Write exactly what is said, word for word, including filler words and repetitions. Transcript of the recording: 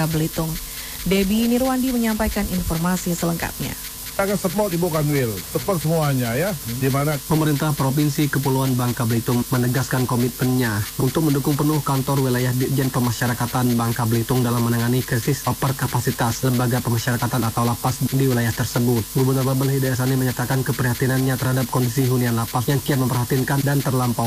Belitung. Debbie Nirwandi menyampaikan informasi selengkapnya. Akan support Ibu Kanwil, support semuanya ya, di mana pemerintah Provinsi Kepulauan Bangka Belitung menegaskan komitmennya untuk mendukung penuh kantor wilayah Ditjen Pemasyarakatan Bangka Belitung dalam menangani krisis overkapasitas lembaga pemasyarakatan atau lapas di wilayah tersebut. Gubernur Babel Hidayat Sani menyatakan keprihatinannya terhadap kondisi hunian lapas yang kian memprihatinkan dan terlampau